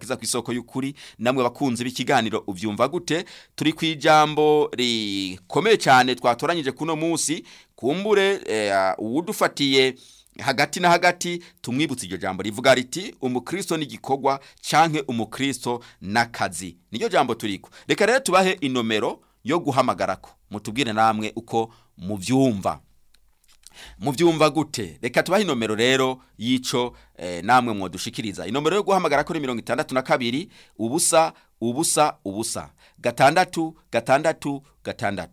agakiza ku isoko y'ukuri. Namwe bakunze b'ikiganiro uvyumva gute? Turi kwijambo rikomeye cyane twatoranyije kuno munsi, kumbure uwudufatiye hagati na hagati tumwibutse iryo jambo rivuga riti umukristo n'igikorwa canke umukristo n'akazi. Niyo jambo turiko. Reka rero tubahe inomero yo guhamagarako, mutubwire namwe uko muvyumva. Muvyumva gute? Reka tubahe inomero rero yico namwe mwodushikiriza. Inomero yo guhamagarako ni 62 ubusa ubusa ubusa 6 6 6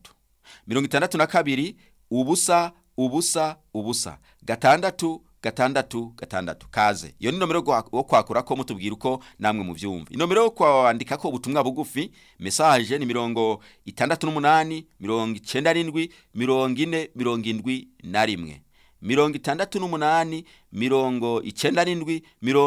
62 ubusa ubusa ubusa 6 6 6. Kaze iyo ni nomero yo kwakura ko mutubwira uko namwe muvyumva. Inomero yo kwandika ko ubutumwa bugufi message ni 68 97 47 40 71 68 97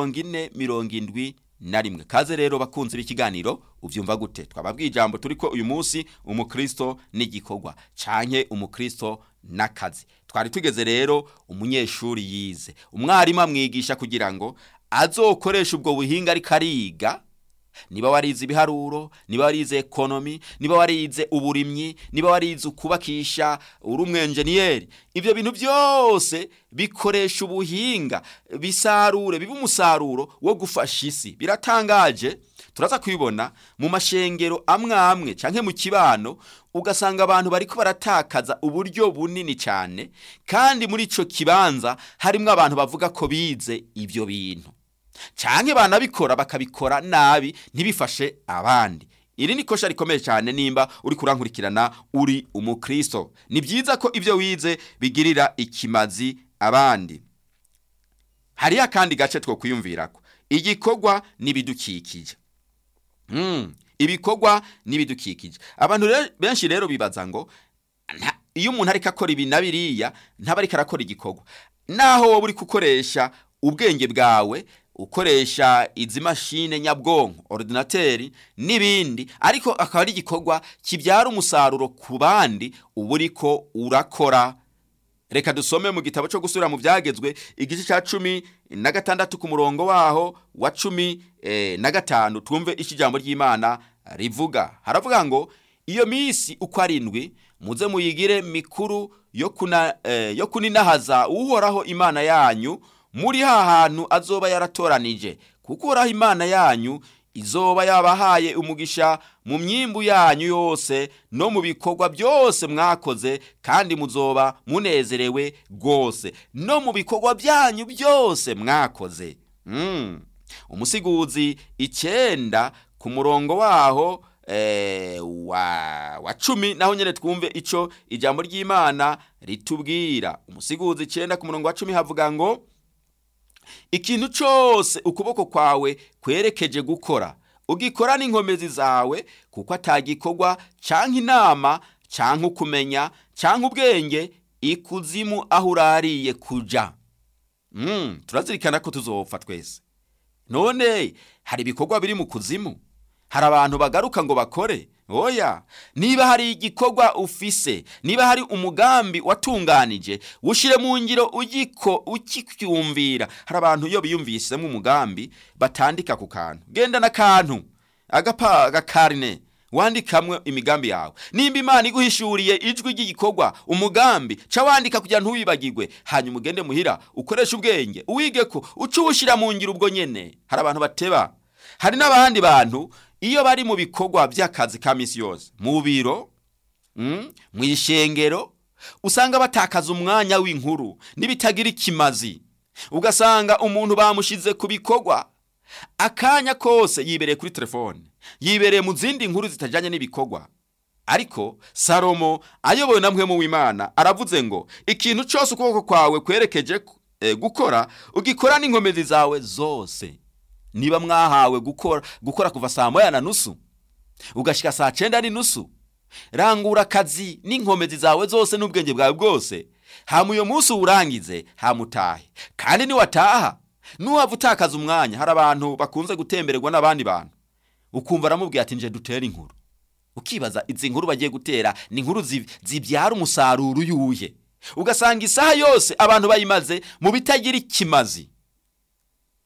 40 71. Kaze rero bakunze b'ikiganiro uvyumva gute? Twababwiye ijambo turiko uyu munsi umukristo n'igikorwa canke umukristo n'akazi. Twari tugeze rero umunyeshuri yize, umwarimu amwigisha kugira ngo azokoresha ubwo buhinga ariko ariga. Niba warize ibiharuro, niba warize ekonomi, niba warize uburimyi, niba warize ukubakisha, uri umwenjeniyeri, ivyo bintu byose bikoresha ubuhinga bisarure biba umusaruro wo gufasha isi. Biratangaje, turaza kwibona mu mashengero amwe canke mu kibano, ugasanga abantu bariko baratakaza uburyo bunini cyane, kandi muri ico kibanza harimo abantu bavuga ko bize ivyo bintu, canke banabikora bakabikora nabi ntibifashe abandi. Iri ni kosha rikomeye cyane nimba uri kurankurikirana uri umukristo. Ni byiza ko ivyo wize bigirira ikimazi abandi. Hari akandi gace two kuyumvirako, igikorwa nibidukikije. Ibikorwa nibidukikije. Abantu benshi rero bibaza ngo iyo umuntu ariko akora ibi nabiriya ntaba ariko arakora igikorwa. Naho wowe uri gukoresha ubwenge bwawe, ukoresha izi mashine nyabwonko, ordinateri n'ibindi, ariko akaba ari igikorwa kibyara umusaruro ku bandi, uburiko urakora. Reka dusome mu gitabo cyo gusubira mu byagezwe igice cya 16 ku murongo waho wa 15 twumve ikijambo ry'Imana rivuga. Haravuga ngo iyo misi uko arindwi muze muyigire mikuru yo kuninahaza uhoraho Imana yanyu muri hantu azoba yaratoranije, kuko uhoraho Imana yanyu izoba yabahaye umugisha mu myimbu yanyu yose no mu bikorwa byose mwakoze, kandi muzoba munezerewe gose no mu bikorwa byanyu byose mwakoze. Umusiguzi 9 ku murongo waho wa 10 naho nyene twumve ico ijambo ry'Imana ritubwira. Umusiguzi 9 ku murongo wa 10 havuga ngo ikintu cyose ukuboko kwawe kwerekeje gukora ugikora n'inkomezi zawe, kuko atagikorwa canke inama canke ukumenya canke ubwenge ikuzimu aho urariye kuja. Turazirikana ko tuzopfa twese. None hari ibikorwa biri mu kuzimu? Hari abantu bagaruka ngo bakore? Oya. Niba hari igikorwa ufise, niba hari umugambi watunganije, ushire mu ngiro ukikyumvira. Hari abantu iyo biyumvisemo umugambi batandika ku kantu. Genda na kantu agakarine wandikamwe imigambi yawe. Nimba Imana iguhishuriye ijwi ry'igikorwa, umugambi ca wandika kugira ntubibagirwe, hanyuma ugende muhira ukoresha ubwenge uwigeko ucushira mu ngiro ubwo nyene. Hari abantu bateba. Hari n'abandi bantu iyo bari mu bikorwa by'akazi ka misi yose, mu biro, mu ishengero, usanga batakaza umwanya w'inkuru nibitagira ikimazi. Ugasanga umuntu bamushize ku bikorwa, akanya kose yibereye kuri telefone, yibereye mu zindi nkuru zitajanye n'ibikorwa. Ariko Salomo ayobowe na mpwemu w'Imana aravuze ngo ikintu cyose ukuboko kwawe kwerekeje gukora ugikora n'inkomezi zawe zose. Niba mwahawe gukora kuva saa 9:30 ugashika saa 9:30, rangura akazi n'inkomezi zawe zose n'ubwenge bwawe bwose, hama uyo munsi urangize hamutahe. Kandi ni wataha nuhava utakaza umwanya. Hari abantu bakunze gutembererwa n'abandi bantu, ukumva aramubwiye ati nje dutera inkuru, ukibaza izi nkuru bagiye gutera ni inkuru zibyara umusaruro uyuhe. Ugasanga isaha yose abantu bayimaze mu bitagira ikimazi.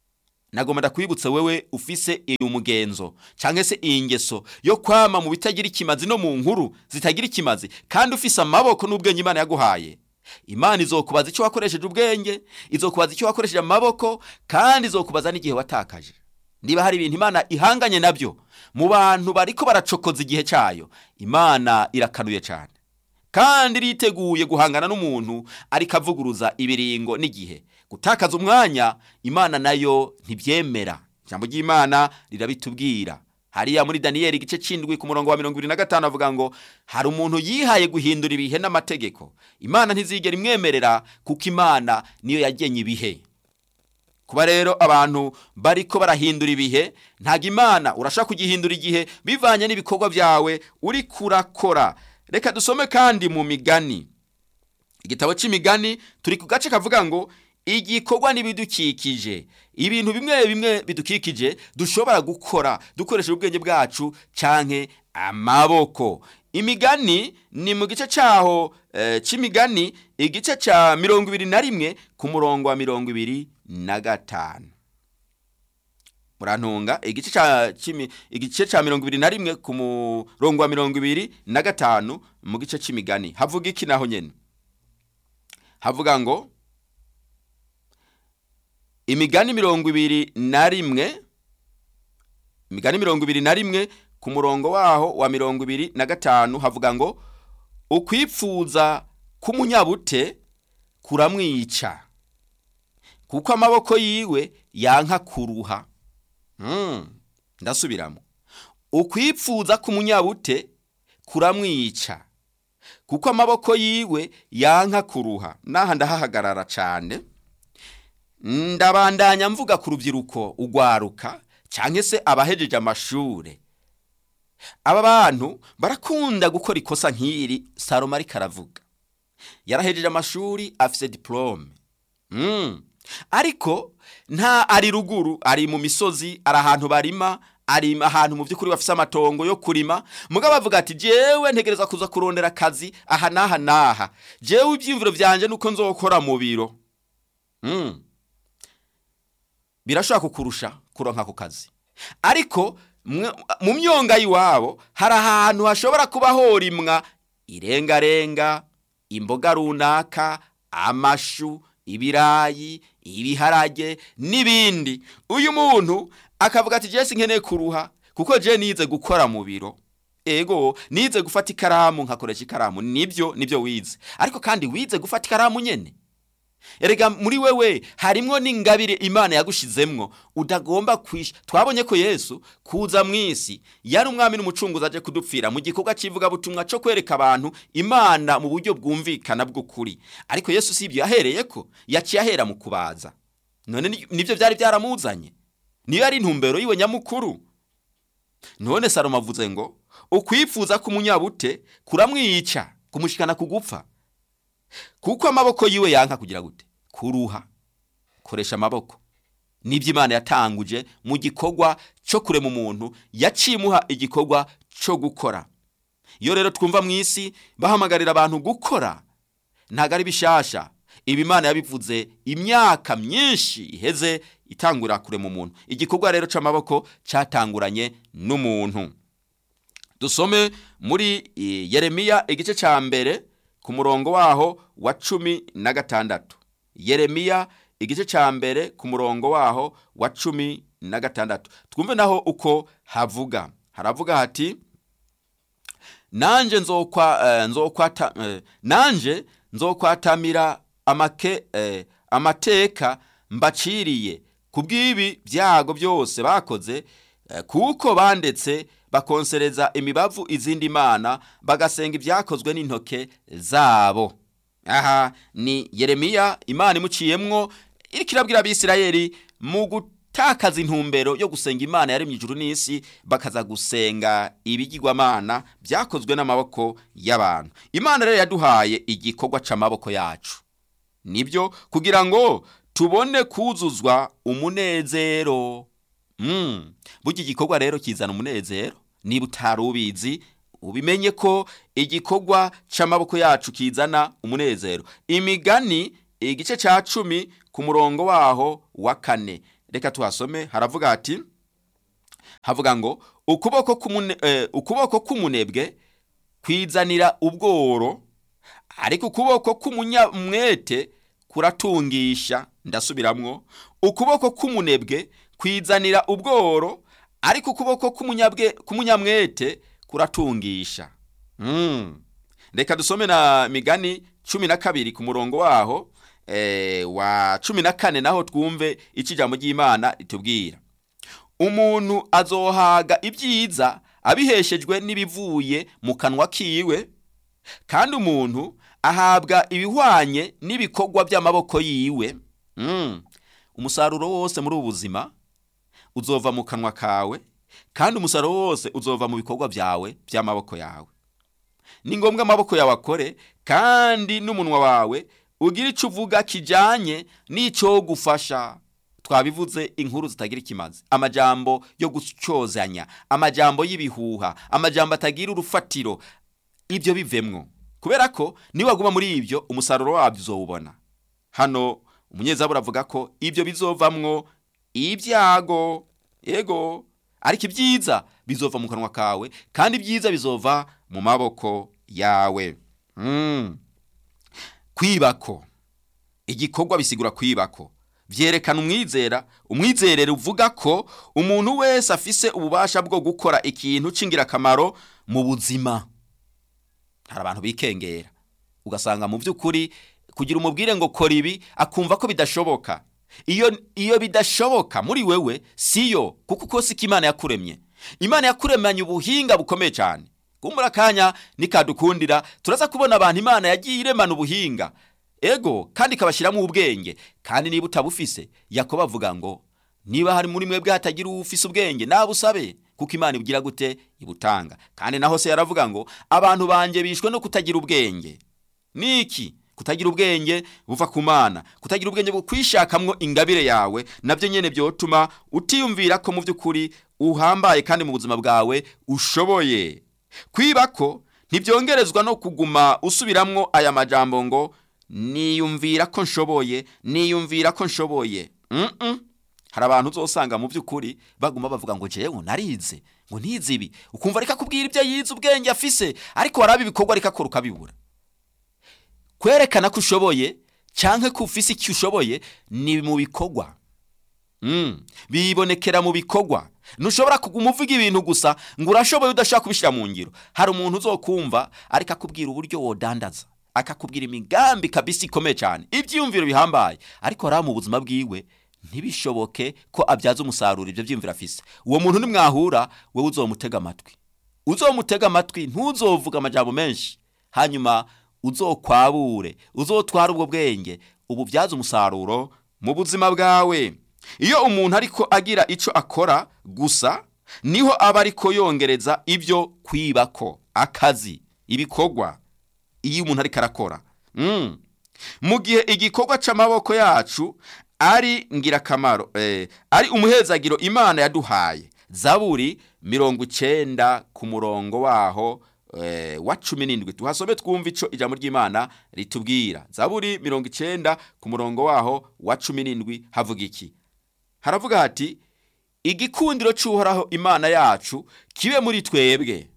nagomba ndakwibutsa wewe ufise uyu mugenzo canke se iyi ngeso yo kwama mu bitagira ikimazi no mu nkuru zitagira ikimazi, kandi ufise amaboko n'ubwenge Imana yaguhaye. Imana izokubaza icyo wakoresheje ubwenge, izokubaza icyo wakoresheje amaboko, kandi izokubaza n'igihe watakaje. Niba hari ibintu Imana ihanganye nabyo mu bantu bariko baracokoza igihe cyayo, Imana irakanuye cyane kandi riteguye guhangana n'umuntu ariko avuguruza ibiringo n'igihe. Gutakaza umwanya Imana nayo ntibyemera. Ijambo ry'Imana rirabitubwira hariya muri Daniyeli igice c'7 ku murongo wa 25 avuga ngo hari umuntu yihaye guhindura ibihe n'amategeko, Imana ntizigera imwemerera kuko Imana niyo yagenye ibihe. Kuba rero abantu bariko barahindura ibihe, ntago Imana urashaka kugihindura igihe bivanye n'ibikorwa byawe uri kurakora. Reka dusome kandi mu Migani, igitabo c'Imigani turi ku gace kavuga ngo igikorwa n'ibidukikije, ibintu bimwe bimwe bidukikije dushobora gukora dukoresha ubwenge bwacu canke amaboko. Imigani ni mu gice cyaho c'Imigani igice ca 21 ku murongo wa 25. Murantunga igice ca 21 ku murongo wa 25 mu gice c'Imigani havuga iki naho nyene? Havuga ngo Imigani 21, Imigani 21 ku murongo waho wa 25 havuga ngo ukwipfuza k'umunyabute kuramwica, kuko amaboko yiwe yanka kuruha. Ndasubiramo, ukwipfuza k'umunyabute kuramwica, kuko amaboko yiwe yanka kuruha. Naha ndahahagarara cyane, ndabandanya mvuga ku rubyiruko ugwaruka canke se abahejeje amashure. Aba bantu barakunda gukora ikosa nk'iri Salomo ariko aravuga. Yarahejeje amashuri, afise diplome, ariko nta ari ruguru, ari mu misozi, ari ahantu barima, ari ahantu mu by'ukuri bafise amatongo yo kurima. Mugabo avuga ati jewe ntegereza kuza kurondera akazi aha naha naha, jewe ibyimviro byanje nuko nzokora mu biro. Birashobora kukurusha kuronka ako kazi, ariko mu myonga yiwabo hari ahantu hashobora kuba horimwa irengarenga, imboga runaka, amashu, ibirayi, ibiharage n'ibindi. Uyu muntu akavuga ati je sinkeneye kuruha kuko je nize gukora mu biro. Ego nize gufata ikaramu nkakoresha ikaramu, nibyo wize, ariko kandi wize gufata ikaramu nyene. Erega muri wewe harimwo n'ingabire Imana yagushizemwo udagomba kwisha. Twabonye ko Yesu kuza mwisi yari umwami n'umucunguzi aje kudupfira mu gikorwa civuga butumwa cyo kwereka abantu Imana mu buryo bwumvikana bw'ukuri. Ariko Yesu sibyo yahereyeko, yaciye ahera mu kubaza. None nivyo byari byaramuzanye, niyo yari intumbero yiwe nyamukuru. None Salomo avuze ngo ukwipfuza k'umunyabute kuramwica, kumushikana kugupfa, kuko amaboko yiwe yanka kugira gute? Kuruha. Koresha amaboko. Nibyo Imana yatanguje mu gikorwa cyo kurema umuntu, yacimuha igikorwa cyo gukora. Iyo rero twumva mwisi bahamagarira abantu gukora, ntago ari bishasha. Ibi Imana yabivuze imyaka myinshi iheze itangura kurema umuntu. Igikorwa rero c'amaboko catanguranye n'umuntu. Dusome muri Yeremiya igice ca mbere ku murongo waho wa 16. Yeremiya igice ca mbere ku murongo waho wa 16. Twumve naho uko havuga. Haravuga hati nanje nzokwatamira amateka mbaciriye kubw'ibi byago byose bakoze, kuko bandetse bakonsereza imibavu izindi mana, bagasenga ibyakozwe n'intoke zabo. Aha ni Yeremiya Imana imuciyemwo iriko irabwira Abisirayeli mu gutakaza intumbero yo gusenga Imana yaremye ijuru n'isi, bakaza gusenga ibigirwamana byakozwe n'amaboko y'abantu. Imana rero yaduhaye igikorwa c'amaboko yacu, nibyo kugira ngo tubone kuzuzwa umunezero. Burya igikorwa rero kizana umunezero. Niba utarubizi ubimenye ko igikorwa c'amaboko yacu kizana umunezero. Imigani igice ca 10 ku murongo waho wa 4. reka tuhasome. havuga ngo ukuboko k'umunebwe kwizanira ubworo, ariko ukuboko k'umunyamwete kuratungisha. Ndasubiramwo, ukuboko k'umunebwe kwizanira ubworo, ariko ukuboko k'umunyamwete kuratungisha. Reka dusome na Migani 12 ku murongo waho wa 14, naho twumve ijambo ry'Imana ritubwira. Umuntu azohaga ibyiza abiheshejwe n'ibivuye mu kanwa kiwe, kandi umuntu ahabwa ibihwanye n'ibikorwa by'amaboko yiwe. Umusaruro wose muri ubuzima uzova mu kanwa kawe, kandi umusaruro wose uzova mu bikorwa byawe by'amaboko yawe. Ni ngombwa amaboko yawe akore, kandi n'umunwa wawe ugira icyo uvuga kijanye n'icyo gufasha. Twabivuze inkuru zitagira ikimazi, amajambo yo gucyozanya, amajambo y'ibihuha, amajambo atagira urufatiro, ibyo bivemwo, kubera ko niwaguma muri ibyo umusaruro wabyo uzowubona. Hano umunyezaburi avuga ko ibyo bizovamwo ibyago. Yego, ariko ibyiza bizova mu kanwa kawe, kandi ibyiza bizova mu maboko yawe. Kwibako, igikorwa bisigura kwibako, vyerekana umwizerere uvuga ko umuntu wese afise ububasha bwo gukora ikintu c'ingirakamaro mu buzima. Hari abantu bikengera, ugasanga mu by'ukuri kugira umubwire ngo kora ibi akumva ko bidashoboka. Iyo bidashoboka muri wewe siyo, kuko kose Imana yakuremye. Imana yakuremanye ubuhinga bukomeye cyane. Kumbura kanya nikadukundira turaza kubona abantu Imana yagiye iremana ubuhinga, ego, kandi ikabashiramo ubwenge. Kandi niba utabufise, Yakobo avuga ngo niba hari muri mwebwe hatagira ufise ubwenge nabusabe, kuko Imana ibugira gute? Ibutanga. Kandi naho se yaravuga ngo abantu banje bishwe no kutagira ubwenge. Niki? Kutagira ubwenge buva ku Mana, kutagira ubwenge bwo kwishakamwo ingabire yawe, navyo nyene byotuma utiyumvira ko mu by'ukuri uhambaye kandi mu buzima bwawe ushoboye. Kwibako ntibyongerezwa no kuguma usubiramwo aya majambo ngo niyumvira ko nshoboye, niyumvira ko nshoboye. Hari abantu uzosanga mu by'ukuri baguma bavuga ngo jewe narize, ngo ntize ibi, ukumva reka kubwira ibyo yize ubwenge afise, ariko warabi ibikorwa reka ko rukabibura. Kwerekana ko ushoboye canke ko ufise icyo ushoboye ni mu bikorwa. Bibonekera mu bikorwa. Ntushobora kuguma uvuga ibintu gusa ngo urashoboye udashaka kubishira mu ngiro. Hari umuntu uzokumva ariko akubwira uburyo wodandaza, akakubwira imigambi kabisa ikomeye cyane, ibyiyumviro bihambaye, ariko ara mu buzima bwiwe ntibishoboke ko abyaza umusaruro ibyo byiyumvira afise. Uwo muntu nimwahura, wewe uzomutega amatwi, ntuzovuga amajambo menshi, hanyuma uzokwabure, uzotwara ubwo bwenge ububyaza umusaruro mu buzima bwawe. Iyo umuntu ariko agira ico akora gusa, niho aba ariko yongereza ibyo kwibako, akazi, ibikorwa. Iyo umuntu ariko arakora, mu gihe igikorwa c'amaboko yacu ari ngirakamaro, ari umuhezagiro Imana yaduhaye. Zaburi 90 ku murongo waho wa 17, tuhasome twumva ico ijambo ry'Imana ritubwira. Zaburi 90 ku murongo waho wa 17 havuga iki? Haravuga hati, igikundiro c'Uhoraho Imana yacu kibe muri twebwe,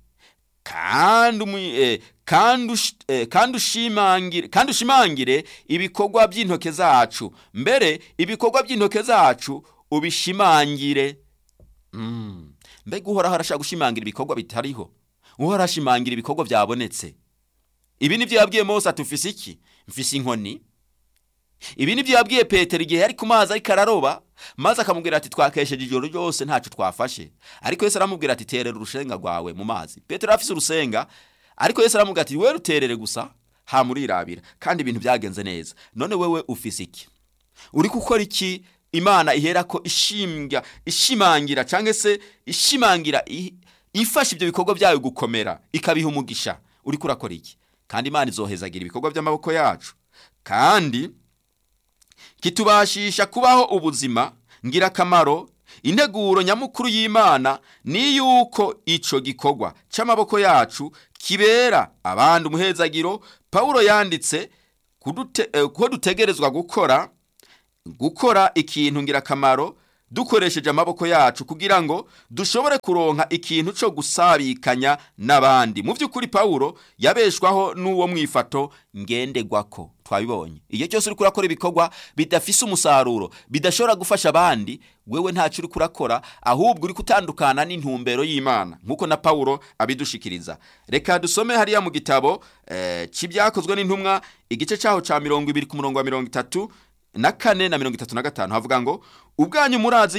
kandi ushimangire ibikorwa by'intoke zacu, mbere ibikorwa by'intoke zacu ubishimangire. Mbega Uhoraho arashaka gushimangira ibikorwa bitariho? Uhoraho arashimangira ibikorwa byabonetse. Ibi nivyo yabwiye Mose atufise iki? Mfise inkoni. Ibi nivyo yabwiye Petero igihe yari ku mazi ariko araroba, maze akamubwira ati twakesheje ijoro ryose ntacu twafashe. Ariko Yesu aramubwira ati terera urusenga rwawe mu mazi. Petero afise urusenga, ariko Yesu aramubwira ati wewe ruterere gusa, ha murirabira, kandi ibintu byagenze neza. None wewe ufise iki? Uri gukora iki? Imana iherako ishimangira canke se ishimangira ifasha ibyo bikorwa byayo gukomera, ikabiha umugisha. Uri kurakora iki? Kandi Imana izohezagira ibikorwa by'amaboko yacu, kandi kitubashisha kubaho ubuzima ngirakamaro. Integuro nyamukuru y'Imana ni yuko ico gikorwa c'amaboko yacu kibera abandi umuhezagiro. Paulo yanditse ko dutegerezwa gukora ikintu ngirakamaro dukoresheje amaboko yacu kugira ngo dushobore kuronka ikintu cyo gusabikanya n'abandi. Mu by'ukuri Pawulo yabeshwaho n'uwo mwifato ngendegwako. Twabibonye iyo cyose uri kurakora ibikorwa bidafise umusaruro, bidashobora gufasha abandi, wewe ntacyo uri kurakora, ahubwo uri kutandukana n'intumbero y'Imana, nkuko na Pawulo abidushikiriza. Reka dusome hariya mu gitabo cy'ibyakozwe n'intumwa igice cyaho ca 20 ku murongo wa 34 na 35 havuga ngo ubwanyu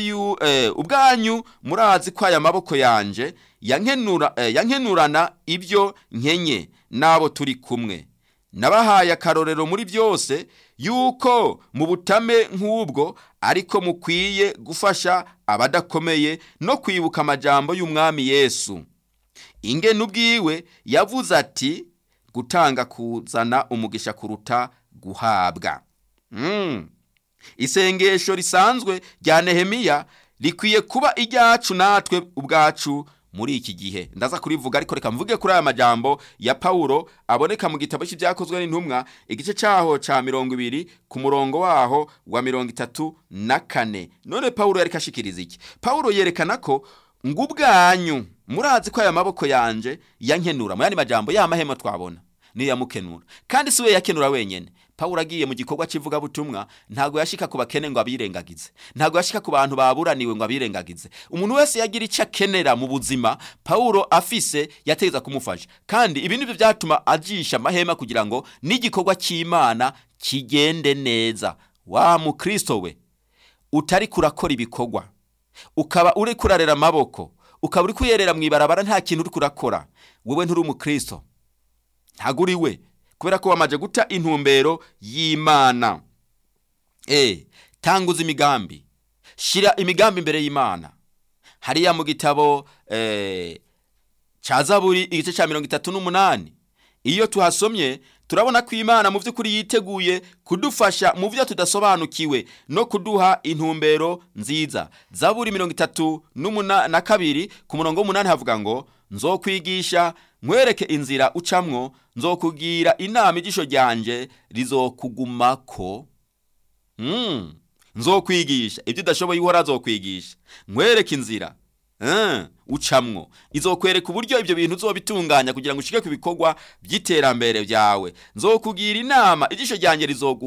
murazi ko aya maboko yanje yankenurana ibyo nkenye nabo turi kumwe. Nabahaye akarorero muri byose yuko mu butame nk'ubwo ariko mukwiye gufasha abadakomeye no kwibuka amajambo y'umwami Yesu. Ingene ubwiwe yavuze ati gutanga kuzana umugisha kuruta guhabwa. Isengesho risanzwe rya Nehemiya rikwiye kuba iryacu natwe ubwacu muri iki gihe. Ndaza kurivuga ariko reka mvuge kuri aya majambo ya Pawulo aboneka mu gitabo cy'ibyakozwe n'intumwa igice cyaho ca 20 ku murongo waho wa 34. None Pawulo yari kashikiriza iki? Pawulo yerekana ko ngubwanyu murazi ko aya maboko yanje yankenura. Mu yandi majambo ya mahema twabona ni yamukenura, kandi siwe yakenura wenyene. Pawulo agiye mu gikorwa civuga butumwa ntago yashika ku bakene ngo abirengagize, ntago yashika ku bantu baburaniwe ngo abirengagize. Umuntu wese yagira icyo akenera mu buzima Pawulo afise yateza kumufasha, kandi ibi nibyo byatuma ajisha mahema kugira ngo n'igikorwa cy'Imana kigende neza. Wa mu Kristo we utari kurakora ibikorwa, ukaba uri kurarera amaboko, ukaba uri kuyerera mwibarabara, nta kintu uri kurakora, wewe nturi mu Kristo, ntago uri we, kubera ko wamaje guta intumbero y'Imana. Tanguza imigambi, shira imigambi imbere y'Imana. Hariya mu gitabo ca Zaburi igice ca 38 iyo tuhasomye turabona ko Imana mu by'ukuri yiteguye kudufasha mu byo tudasobanukiwe no kuduha intumbero nziza. Zaburi 32 ku murongo w'8 havuga ngo nzokwigisha nkwereke inzira ucamwo, nzokugira inama ijisho ryanje rizokugumako. Nzokwigisha ibyo udashoboye uhora azokwigisha, nkwereke inzira ucamwo, izokwereka uburyo ibyo bintu uzobitunganya kugira ngo ushike ku bikorwa by'iterambere byawe. Nzokugira inama ijisho ryanje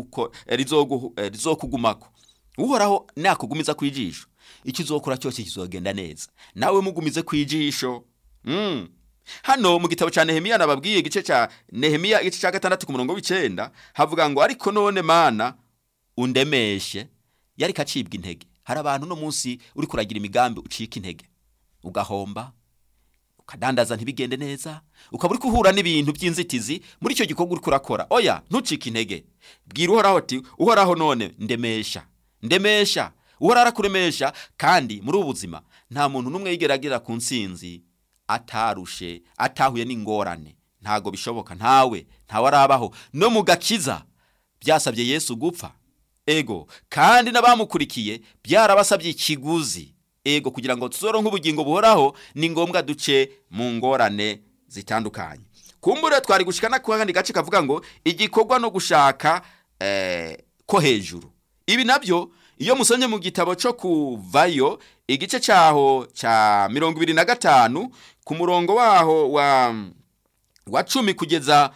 rizokugumako. Uhoraho nakugumiza kwijisho, ikizokora cyose kizogenda neza, nawe mugumize kwijisho. Hano mu gitabo ca Nehemiya nababwiye igice ca Nehemiya igice ca 6 ku murongo w'9 havuga ngo ariko none Mana undemeshe. Yari kacibwa intege. Hari abantu no munsi uri kuragira imigambi ucika intege, ugahomba, ukadandaza ntibigende neza, ukaba uri kuhura n'ibintu by'inzitizi muri icyo gikorwa uri kurakora. Oya, ntucike intege. Bwira Uhoraho ati Uhoraho none ndemesha. Uhoraho arakuremesha, kandi muri ubuzima nta muntu numwe yigeragira ku nsinzi atarushe, atahuye n'ingorane. Ntago bishoboka, ntawe arabaho. No mu gakiza byasabye Yesu gupfa, kandi n'abamukurikiye byarabasabye ikiguzi, kugira ngo tuzoronke ubugingo buhoraho ni ngombwa duce mu ngorane zitandukanye. Kumbure twari gushikana ku kandi gace kavuga ngo igikorwa no gushaka ko hejuru. Ibi nabyo iyo musonye mu gitabo cyo kuvayo igice cyaho ca 25 ku murongo waho wa 10 kugeza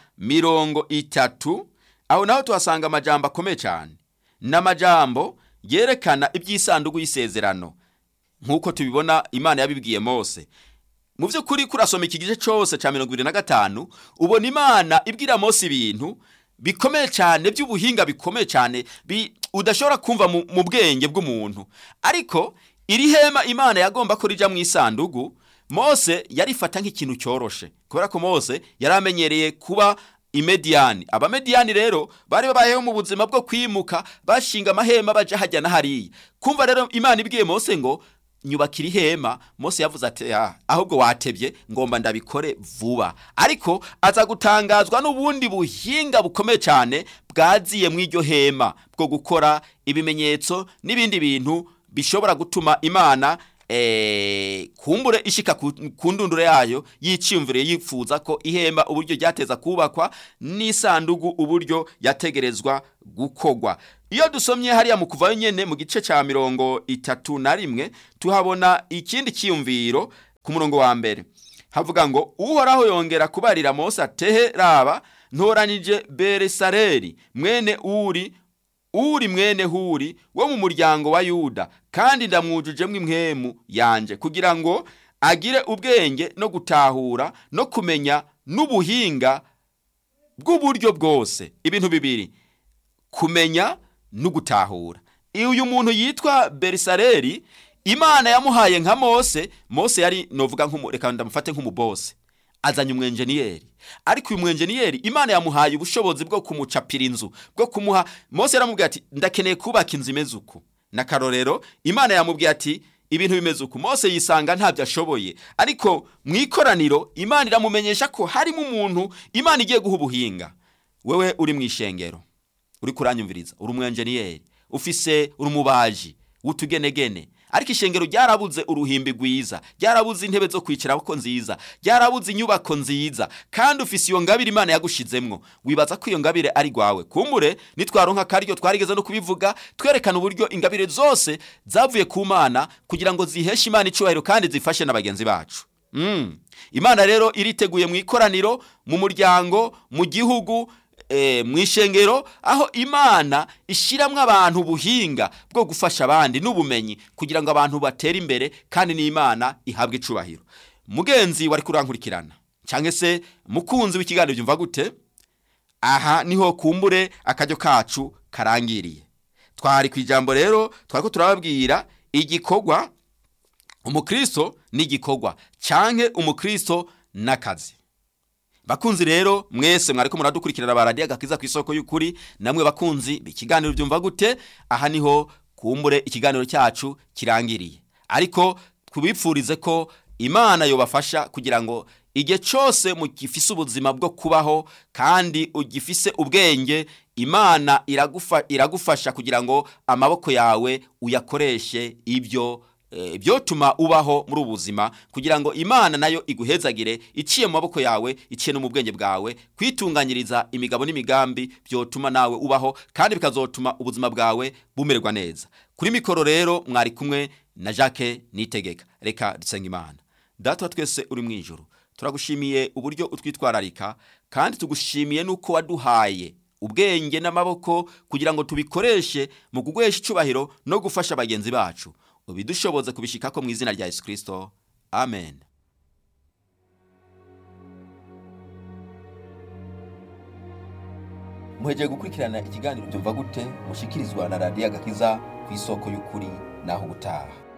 30, aho naho tuhasanga amajambo akomeye cyane, n'amajambo yerekana iby'isanduku y'isezerano nkuko tubibona Imana yabibwiye Mose. Mu by'ukuri kurasoma iki gice cyose ca 25 ubona Imana ibwira Mose ibintu bikomeye cyane by'ubuhinga bikomeye cyane udashobora kumva mu bwenge bw'umuntu. Ariko iri hema Imana yagomba ko rija mu isanduku, Mose yarifata nk'ikintu cyoroshe, kubera ko Mose yaramenyereye kuba imediyani. Abamediyani rero bari babayeho mu buzima bwo kwimuka, bashinga amahema baje hajya na hariya. Kumva rero Imana ibwiye Mose ngo nyubakira ihema, Mose yavuze ati ahubwo watebye, ngomba ndabikore vuba. Ariko aza gutangazwa n'ubundi buhinga bukomeye cyane bwaziye mu iryo hema bwo gukora ibimenyetso n'ibindi bintu bishobora gutuma Imana kumbure ishika ku ndunduro yayo yiciyumvire yifuza ko ihema uburyo ryateza kubakwa n'isandugu uburyo yategerezwa gukogwa. Iyo dusomye hariya mu kuvayo nyene mu gice ca 31 tuhabona ikindi kiyumviro ku murongo wa mbere. Havuga ngo Uhoraho yongera kubarira Mose atehe raba ntoranije Beresaleri mwene Uri mwene Huri wo mu muryango wa Yuda, kandi ndamwujujemwe impwemu yanje kugira ngo agire ubwenge no gutahura no kumenya n'ubuhinga bw'uburyo bwose. Ibintu bibiri, kumenya no gutahura. Uyu muntu yitwa Beresaleri Imana yamuhaye nka Mose yari novuga reka ndamufate nk'umubose, azanye umwenjeniyeri. Ariko uyu mwenjeniyeri Imana yamuhaye ubushobozi bwo kumucapira inzu, bwo kumuha. Mose yaramubwiye ati ndakeneye kubaka inzu imeze uku. Na karorero Imana yamubwiye ati ibintu bimeze uku. Mose yisanga ntabyo ashoboye, ariko mu ikoraniro Imana iramumenyesha ko harimo umuntu Imana igiye guha ubuhinga. Wewe uri mu ishengero, uri kuranyumviriza, uri umwenjeniyeri, ufise urumubaji utugenegene, ariko ishengero ryarabuze uruhimbi rwiza, ryarabuze intebe zo kwicarako nziza, ryarabuze inyubako nziza, kandi ufise iyo ngabire Imana yagushizemwo. Wibaza ko iyo ngabire ari gwawe. Kumbure nitwaronka karyo twarigeze no kubivuga, twerekana uburyo ingabire zose zavuye ku Mana kugira ngo ziheshe Imana icubahiro kandi zifashe n'abagenzi bacu. Imana rero iriteguye mu ikoraniro, mu muryango, mu gihugu, mwishengero, aho Imana ishiramwe abantu ubuhinga bwo gufasha abandi n'ubumenyi kugira ngo abantu batere imbere kandi n'Imana ihabwe icubahiro. Mugenzi wari kurankurikirana canke se mukunzi w'ikiganiro byumva gute, aha niho kumbure akaryo kacu karangiriye. Twari kwijambo rero twariko turababwira igikogwa umukristo n'igikogwa canke umukristo n'akazi. Bakunzi rero mwese mwariko muradukurikirana baradiyo Agakiza ku isoko y'ukuri, namwe bakunzi b'ikiganiro byumva gute, aha niho kumbure ikiganiro cyacu kirangiriye. Ariko twibipfurize ko Imana yobafasha kugira ngo igihe cyose mugifise ubuzima bwo kubaho kandi ugifise ubwenge, Imana iragufasha kugira ngo amaboko yawe uyakoreshe ibyo byotuma ubaho muri ubuzima, kugira ngo Imana nayo iguhezagire iciye mu maboko yawe, iciye no mu bwenge bwawe, kwitunganyiriza imigabo n'imigambi byotuma nawe ubaho kandi bikazotuma ubuzima bwawe bumererwa neza. Kuri mikoro rero mwari kumwe na Jacques Nitegeka. Reka dusenga Imana. Data twese uri mu ijuru, turagushimiye uburyo utwitwararika, kandi tugushimiye nuko waduhaye ubwenge n'amaboko kugira ngo tubikoreshe mu kugwesha icubahiro no gufasha abagenzi bacu. Ubidushoboze kubishikako mu izina rya Yesu Kristo. Amen. Muhejeje gukurikirana ikiganiro byumva gute, mushikirizwa na radiyo Agakiza ku isoko y'ukuri, naho ubutaha.